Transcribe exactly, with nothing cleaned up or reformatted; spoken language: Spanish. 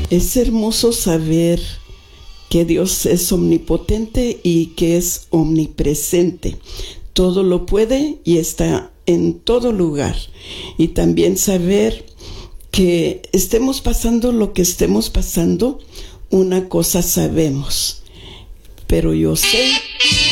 Es hermoso saber que Dios es omnipotente y que es omnipresente. Todo lo puede y está en todo lugar. Y también saber que estemos pasando lo que estemos pasando, una cosa sabemos. Pero yo sé